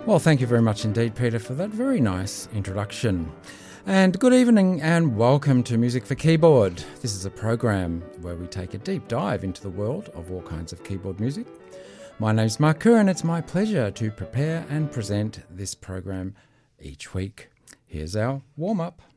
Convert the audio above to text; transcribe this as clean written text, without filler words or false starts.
Well, thank you very much indeed, Peter, for that very nice introduction. And good evening and welcome to Music for Keyboard. This is a program where we take a deep dive into the world of all kinds of keyboard music. My name's Mark Kerr and it's my pleasure to prepare and present this program each week. Here's our warm-up.